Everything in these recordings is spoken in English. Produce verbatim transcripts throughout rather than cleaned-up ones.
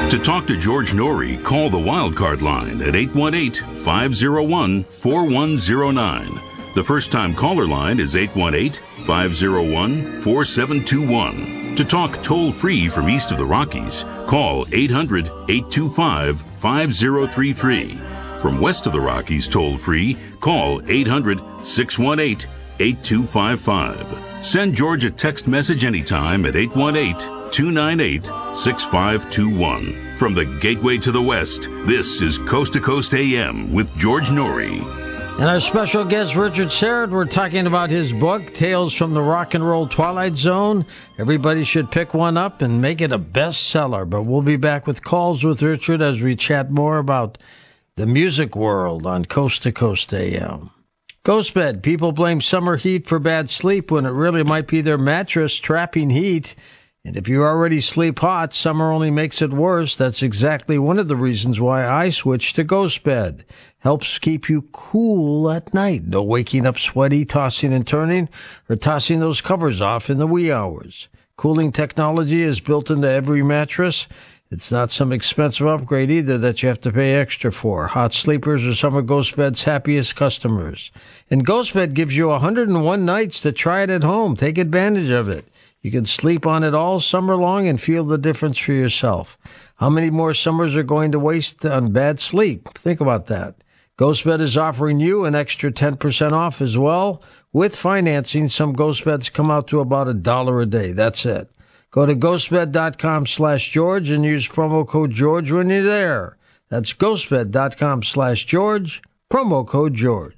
To talk to George Norrie, call the Wildcard line at eight one eight, five oh one, four one oh nine. The first-time caller line is eight one eight, five oh one, four seven two one. To talk toll-free from east of the Rockies, call eight hundred, eight two five, five oh three three. From west of the Rockies toll-free, call eight hundred, six one eight, eight two five five. Send George a text message anytime at eight one eight, two nine eight, six five two one. From the gateway to the west, this is Coast to Coast A M with George Norrie. And our special guest, Richard Syrett, we're talking about his book, Tales from the Rock and Roll Twilight Zone. Everybody should pick one up and make it a bestseller. But we'll be back with calls with Richard as we chat more about the music world on Coast to Coast A M. Ghostbed. People blame summer heat for bad sleep when it really might be their mattress trapping heat. And if you already sleep hot, summer only makes it worse. That's exactly one of the reasons why I switched to Ghostbed. Helps keep you cool at night. No waking up sweaty, tossing and turning, or tossing those covers off in the wee hours. Cooling technology is built into every mattress. It's not some expensive upgrade either that you have to pay extra for. Hot sleepers are some of Ghostbed's happiest customers. And Ghostbed gives you one hundred one nights to try it at home. Take advantage of it. You can sleep on it all summer long and feel the difference for yourself. How many more summers are going to waste on bad sleep? Think about that. Ghostbed is offering you an extra ten percent off as well. With financing, some Ghostbeds come out to about a dollar a day. That's it. Go to ghostbed.com slash George and use promo code George when you're there. That's ghostbed.com slash George, promo code George.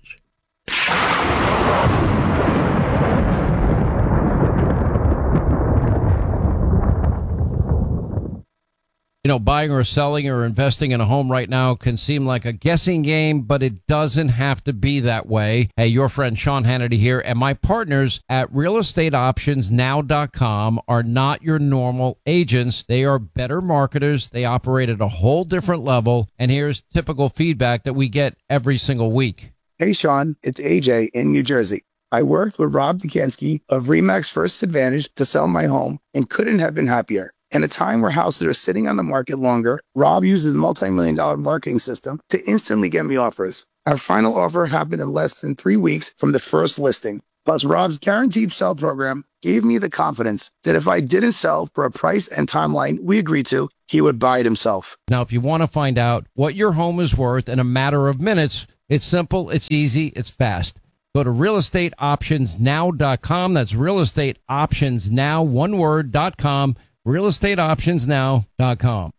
You know, buying or selling or investing in a home right now can seem like a guessing game, but it doesn't have to be that way. Hey, your friend Sean Hannity here, and my partners at real estate options now dot com are not your normal agents. They are better marketers. They operate at a whole different level, and here's typical feedback that we get every single week. Hey, Sean, it's A J in New Jersey. I worked with Rob Dukansky of Remax First Advantage to sell my home and couldn't have been happier. In a time where houses are sitting on the market longer, Rob uses a multi-million dollar marketing system to instantly get me offers. Our final offer happened in less than three weeks from the first listing. Plus, Rob's guaranteed sell program gave me the confidence that if I didn't sell for a price and timeline we agreed to, he would buy it himself. Now, if you want to find out what your home is worth in a matter of minutes, it's simple, it's easy, it's fast. Go to real estate options now dot com. That's real estate options now, one word, dot com. real estate options now dot com.